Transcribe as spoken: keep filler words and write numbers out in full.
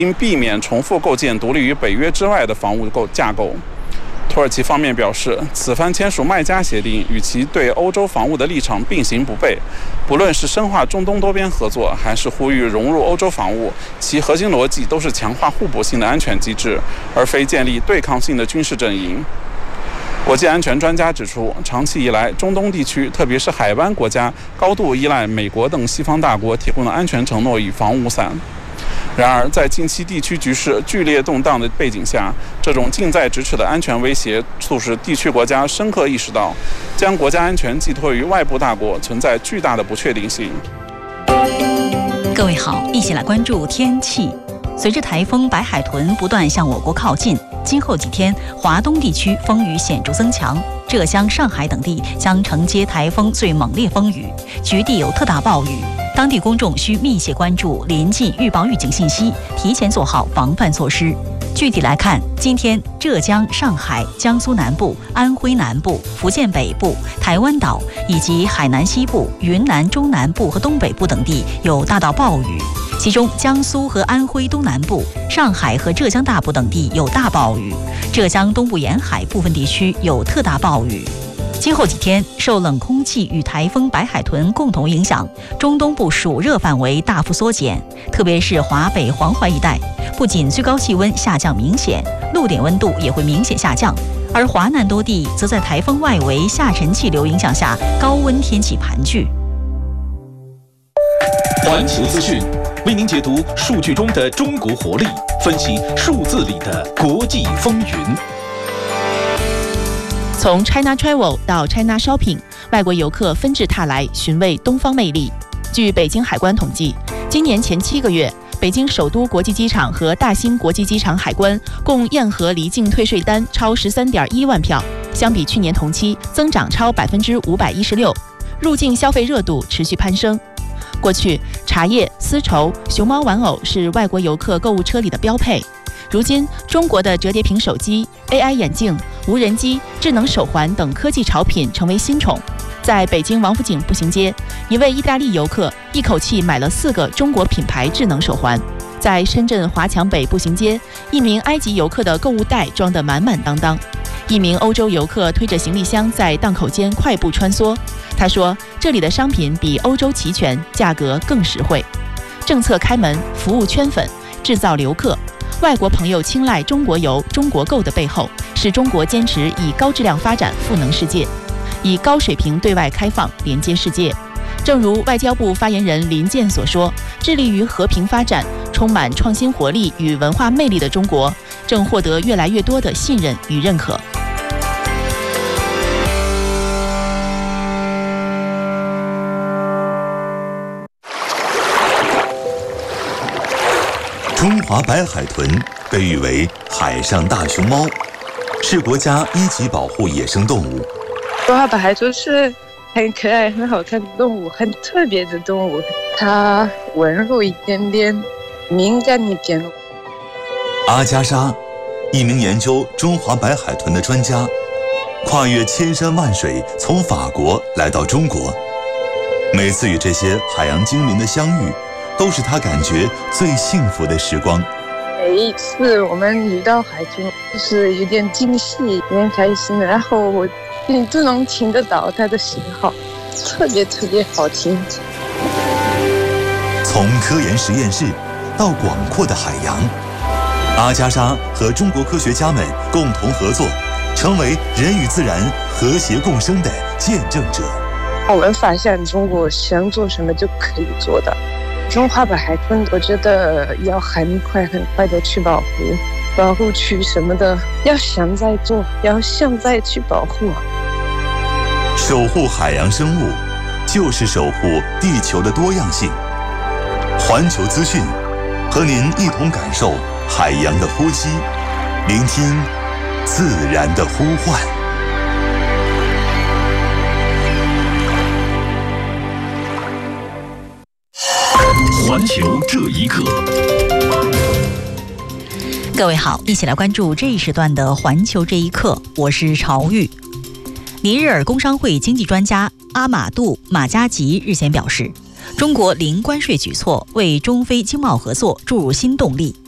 应避免重复构建独立于北约之外的防务构架构。土耳其方面表示，此番签署麦加协定与其对欧洲防务的立场并行不悖，不论是深化中东多边合作，还是呼吁融入欧洲防务，其核心逻辑都是强化互补性的安全机制，而非建立对抗性的军事阵营。国际安全专家指出，长期以来，中东地区，特别是海湾国家，高度依赖美国等西方大国提供的安全承诺与防务伞。然而，在近期地区局势剧烈动荡的背景下，这种近在咫尺的安全威胁，促使地区国家深刻意识到，将国家安全寄托于外部大国存在巨大的不确定性。 各位好，一起来关注天气。随着台风白海豚不断向我国靠近，今后几天华东地区风雨显著增强，浙江、上海等地将承接台风最猛烈风雨，局地有特大暴雨。当地公众需密切关注临近预报预警信息，提前做好防范措施。具体来看，今天浙江、上海、江苏南部、安徽南部、福建北部、台湾岛以及海南西部、云南中南部和东北部等地有大到暴雨，其中江苏和安徽东南部、上海和浙江大部等地有大暴雨，浙江东部沿海部分地区有特大暴雨。今后几天，受冷空气与台风白海豚共同影响，中东部暑热范围大幅缩减，特别是华北、黄淮一带，不仅最高气温下降明显，陆点温度也会明显下降。而华南多地则在台风外围下沉气流影响下，高温天气盘踞。 环球资讯为您解读数据中的中国活力，分析数字里的国际风云。 从 China Travel 到 China Shopping， 外国游客纷至沓来寻味东方魅力。据北京海关统计，今年前七个月，北京首都国际机场和大兴国际机场海关共验核离境退税单超十三点一万票，相比去年同期增长超百分之五百一十六，入境消费热度持续攀升。过去，茶叶、丝绸、熊猫玩偶是外国游客购物车里的标配。如今，中国的折叠屏手机、A I 眼镜、无人机、智能手环等科技潮品成为新宠。在北京王府井步行街，一位意大利游客一口气买了四个中国品牌智能手环。在深圳华强北步行街，一名埃及游客的购物袋装得满满当当。一名欧洲游客推着行李箱在档口间快步穿梭。他说，这里的商品比欧洲齐全，价格更实惠。政策开门，服务圈粉，制造留客。外国朋友青睐中国游、中国购的背后，是中国坚持以高质量发展赋能世界，以高水平对外开放连接世界。正如外交部发言人林健所说，致力于和平发展、充满创新活力与文化魅力的中国，正获得越来越多的信任与认可。 中华白海豚被誉为海上大熊猫，是国家一级保护野生动物。 中华白海豚是很可爱、很好看的动物，很特别的动物。它温柔一点点，敏感一点。 阿加莎，一名研究中华白海豚的专家，跨越千山万水，从法国来到中国。每次与这些海洋精灵的相遇，都是他感觉最幸福的时光。 每一次我们遇到海豚，就是有点惊喜，有点开心，然后我你都能听得到它的信号，特别特别好听。 从科研实验室到广阔的海洋，阿加莎和中国科学家们共同合作，成为人与自然和谐共生的见证者。 我们发现中国想做什么就可以做到。中华白海豚，我觉得要很快很快的去保护，保护区什么的，要现在做，要现在去保护。 守护海洋生物，就是守护地球的多样性。环球资讯，和您一同感受海洋的呼吸，聆听自然的呼唤。 环球这一刻， 各位好，一起来关注这一时段的环球这一刻，我是朝玉。尼日尔工商会经济专家阿马杜·马加吉日前表示，中国零关税举措为中非经贸合作注入新动力。